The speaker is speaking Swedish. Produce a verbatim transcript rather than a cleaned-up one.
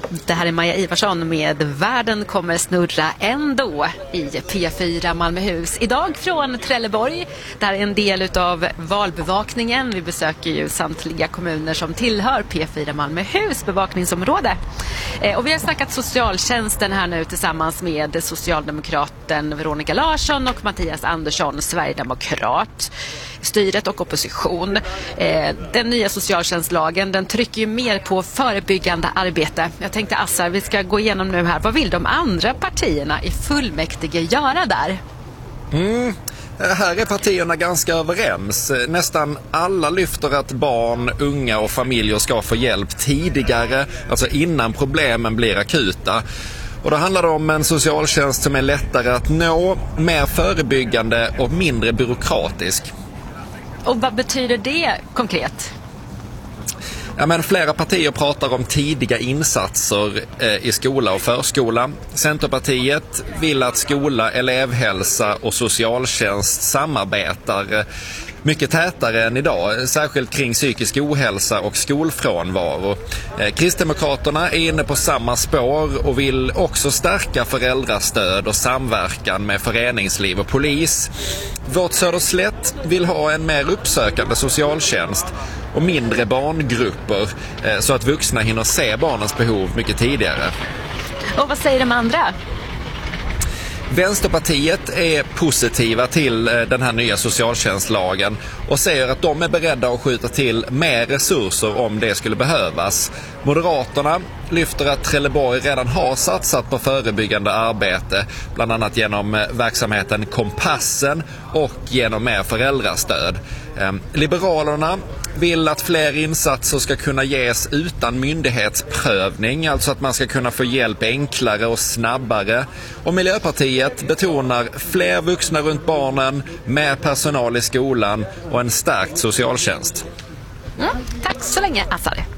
Det här är Maja Ivarsson med Världen kommer snurra ändå i P fyra Malmöhus. Idag från Trelleborg. Det här är en del av valbevakningen. Vi besöker ju samtliga kommuner som tillhör P fyra Malmöhus bevakningsområde. Och vi har snackat socialtjänsten här nu tillsammans med socialdemokraten Veronica Larsson och Mattias Andersson, sverigedemokrat. Styret och opposition. Den nya socialtjänstlagen, den trycker ju mer på förebyggande arbete. Jag tänkte Assar, vi ska gå igenom nu här. Vad vill de andra partierna i fullmäktige göra där? Mm. Här är partierna ganska överens. Nästan alla lyfter att barn, unga och familjer ska få hjälp tidigare, alltså innan problemen blir akuta. Och då handlar det om en socialtjänst som är lättare att nå, mer förebyggande och mindre byråkratisk. Och vad betyder det konkret? Ja, men flera partier pratar om tidiga insatser eh, i skola och förskola. Centerpartiet vill att skola, elevhälsa och socialtjänst samarbetar eh, mycket tätare än idag, särskilt kring psykisk ohälsa och skolfrånvaro. Eh, Kristdemokraterna är inne på samma spår och vill också stärka föräldrastöd och samverkan med föreningsliv och polis. Vårt Söderslätt vill ha en mer uppsökande socialtjänst och mindre barngrupper eh, så att vuxna hinner se barnens behov mycket tidigare. Och vad säger de andra? Vänsterpartiet är positiva till den här nya socialtjänstlagen och säger att de är beredda att skjuta till mer resurser om det skulle behövas. Moderaterna lyfter att Trelleborg redan har satsat på förebyggande arbete, bland annat genom verksamheten Kompassen och genom mer föräldrastöd. Liberalerna vill att fler insatser ska kunna ges utan myndighetsprövning, alltså att man ska kunna få hjälp enklare och snabbare. Och Miljöpartiet betonar fler vuxna runt barnen, mer personal i skolan och en stärkt socialtjänst. Mm, tack så länge, Assar.